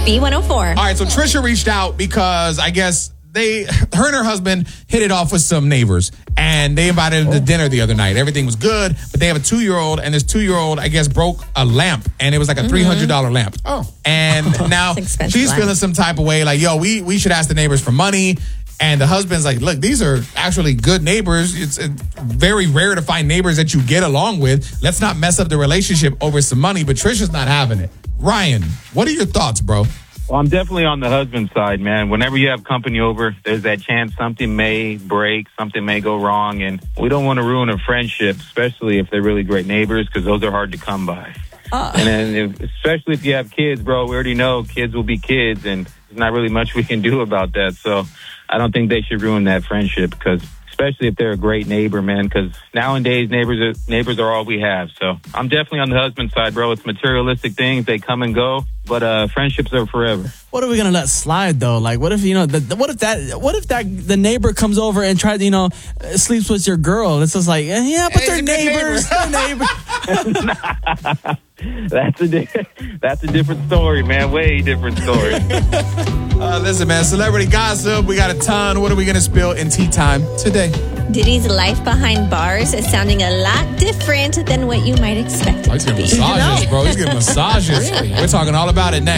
B104. All right, so Trisha reached out because I guess her and her husband hit it off with some neighbors, and they invited them to dinner the other night. Everything was good, but they have a 2-year-old, and this 2-year-old, I guess, broke a lamp, and it was like a $300 lamp. Oh. And now she's feeling some type of way, like, yo, we should ask the neighbors for money. And the husband's like, look, these are actually good neighbors. It's very rare to find neighbors that you get along with. Let's not mess up the relationship over some money, but Trisha's not having it. Ryan, what are your thoughts, bro? Well, I'm definitely on the husband side, man. Whenever you have company over, there's that chance something may break, something may go wrong, and we don't want to ruin a friendship, especially if they're really great neighbors, because those are hard to come by. And then especially if you have kids, bro, we already know kids will be kids, and there's not really much we can do about that. So I don't think they should ruin that friendship, because especially if they're a great neighbor, man, because nowadays neighbors are all we have. So I'm definitely on the husband side, bro. It's materialistic things. They come and go, but friendships are forever. What are we gonna let slide though? Like, what if the neighbor comes over and tries, sleeps with your girl? It's just like, yeah, but they're neighbors. They're neighbors. That's a different story, man. Way different story. Listen, man, celebrity gossip. We got a ton. What are we gonna spill in tea time today? Diddy's life behind bars is sounding a lot different than what you might expect it He's to getting be. massages, bro. He's getting massages. We're talking all about it next.